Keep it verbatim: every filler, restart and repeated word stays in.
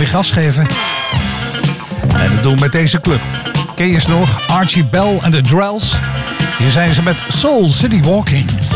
weer gas geven. En dat doen we met deze club. Ken je ze nog? Archie Bell en de Drells. Hier zijn ze met Soul City Walking.